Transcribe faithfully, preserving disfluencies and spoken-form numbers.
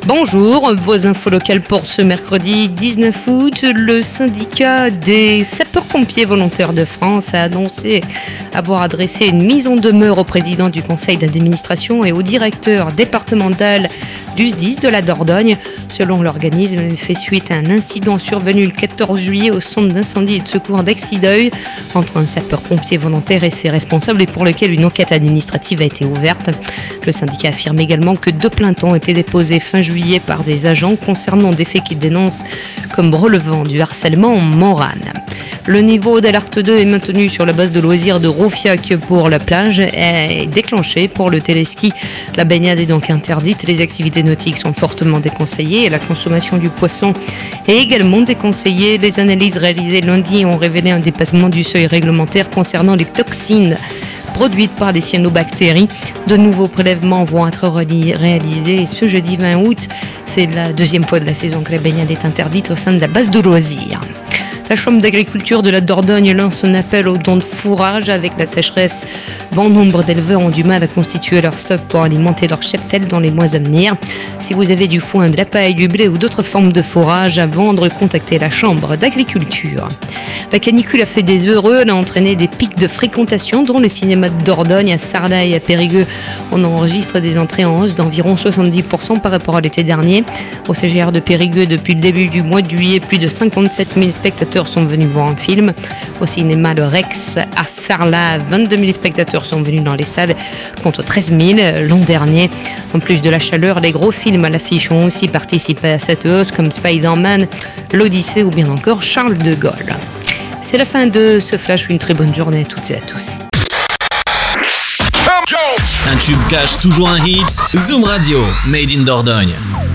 Bonjour, vos infos locales pour ce mercredi dix-neuf août. Le syndicat des sapeurs-pompiers volontaires de France a annoncé avoir adressé une mise en demeure au président du conseil d'administration et au directeur départemental du S D I S de la Dordogne. Selon l'organisme, il fait suite à un incident survenu le quatorze juillet au centre d'incendie et de secours d'Exideuil entre un sapeur-pompier volontaire et ses responsables et pour lequel une enquête administrative a été ouverte. Le syndicat affirme également que deux plaintes ont été déposées fin juillet par des agents concernant des faits qu'ils dénoncent comme relevant du harcèlement moral. Le niveau d'alerte deux est maintenu sur la base de loisirs de Roufiac pour la plage est déclenché pour le téléski. La baignade est donc interdite, les activités nautiques sont fortement déconseillées et la consommation du poisson est également déconseillée. Les analyses réalisées lundi ont révélé un dépassement du seuil réglementaire concernant les toxines produites par des cyanobactéries. De nouveaux prélèvements vont être réalisés ce jeudi vingt août. C'est la deuxième fois de la saison que la baignade est interdite au sein de la base de loisirs. La Chambre d'agriculture de la Dordogne lance un appel aux dons de fourrage. Avec la sécheresse, bon nombre d'éleveurs ont du mal à constituer leur stock pour alimenter leur cheptel dans les mois à venir. Si vous avez du foin, de la paille, du blé ou d'autres formes de fourrage à vendre, contactez la Chambre d'agriculture. La canicule a fait des heureux, elle a entraîné des pics de fréquentation dont le cinéma de Dordogne, à Sarlat et à Périgueux. On enregistre des entrées en hausse d'environ soixante-dix pour cent par rapport à l'été dernier. Au C G R de Périgueux, depuis le début du mois de juillet, plus de cinquante-sept mille spectateurs sont venus voir un film. Au cinéma Le Rex à Sarlat, vingt-deux mille spectateurs sont venus dans les salles contre treize mille l'an dernier. En plus de la chaleur, les gros films à l'affiche ont aussi participé à cette hausse comme Spider-Man, l'Odyssée ou bien encore Charles de Gaulle. C'est la fin de ce flash, une très bonne journée à toutes et à tous. Un tube cache toujours un hit, Zoom Radio, made in Dordogne.